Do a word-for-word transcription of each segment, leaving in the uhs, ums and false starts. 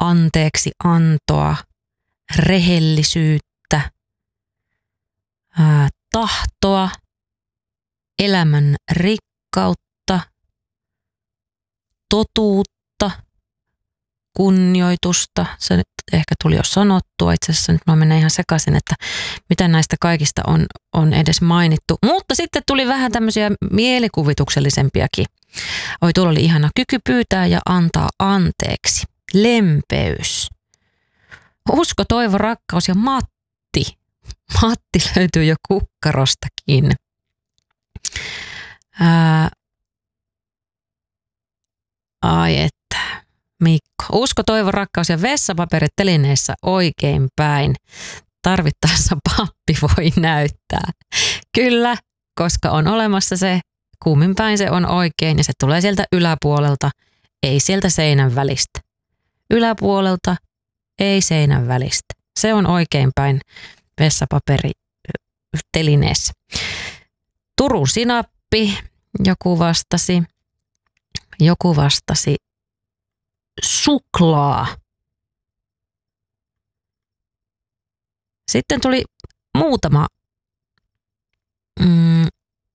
anteeksi antoa, rehellisyyttä, ää, tahtoa, elämän rikkautta, totuutta, kunnioitusta. Se nyt ehkä tuli jo sanottua. Itse asiassa nyt mä menen ihan sekaisin, että mitä näistä kaikista on, on edes mainittu. Mutta sitten tuli vähän tämmöisiä mielikuvituksellisempiakin. Oi, tuolla oli ihana kyky pyytää ja antaa anteeksi. Lempeys. Usko, toivo, rakkaus ja Matti. Matti löytyy jo kukkarostakin. Ää, ai että. Mikko. Usko, toivo, rakkaus ja vessapaperit telineissä oikein päin. Tarvittaessa pappi voi näyttää. Kyllä, koska on olemassa se, kummin päin se on oikein ja se tulee sieltä yläpuolelta, ei sieltä seinän välistä. Yläpuolelta, ei seinän välistä. Se on oikein päin vessapaperi telineessä. Turun sinappi, joku vastasi. Joku vastasi. Suklaa. Sitten tuli muutama mm,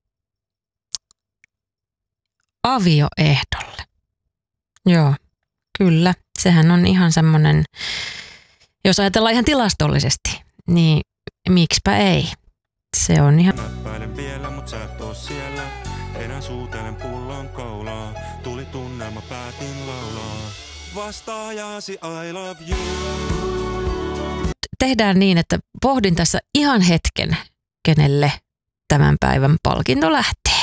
avioehdolle. Joo, kyllä. Sehän on ihan semmoinen, jos ajatellaan ihan tilastollisesti, niin miksipä ei. Se on ihan... Näppäilen vielä, mut sä et oo siellä. Enää suutelen pullon kaulaa. Tuli tunnelma, päätin laulaa. Vastaajasi I love you. Tehdään niin, että pohdin tässä ihan hetken, kenelle tämän päivän palkinto lähtee.